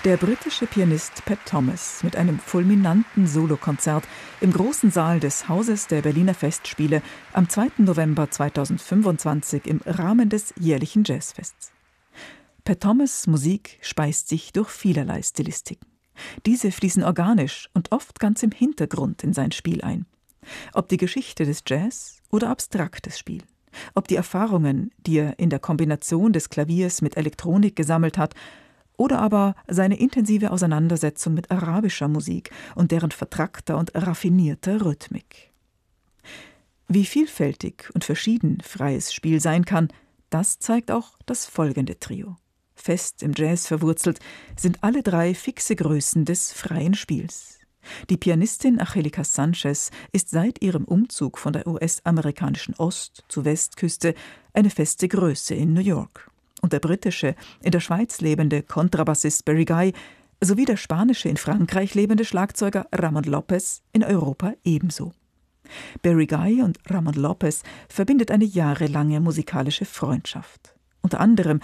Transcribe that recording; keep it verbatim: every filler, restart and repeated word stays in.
Der britische Pianist Pat Thomas mit einem fulminanten Solokonzert im großen Saal des Hauses der Berliner Festspiele am zweiten November zweitausendfünfundzwanzig im Rahmen des jährlichen Jazzfests. Pat Thomas' Musik speist sich durch vielerlei Stilistiken. Diese fließen organisch und oft ganz im Hintergrund in sein Spiel ein. Ob die Geschichte des Jazz oder abstraktes Spiel, ob die Erfahrungen, die er in der Kombination des Klaviers mit Elektronik gesammelt hat, oder aber seine intensive Auseinandersetzung mit arabischer Musik und deren vertrackter und raffinierter Rhythmik. Wie vielfältig und verschieden freies Spiel sein kann, das zeigt auch das folgende Trio. Fest im Jazz verwurzelt sind alle drei fixe Größen des freien Spiels. Die Pianistin Angelica Sanchez ist seit ihrem Umzug von der U S-amerikanischen Ost- zu Westküste eine feste Größe in New York. Und der britische, in der Schweiz lebende Kontrabassist Barry Guy sowie der spanische, in Frankreich lebende Schlagzeuger Ramon Lopez in Europa ebenso. Barry Guy und Ramon Lopez verbindet eine jahrelange musikalische Freundschaft. Unter anderem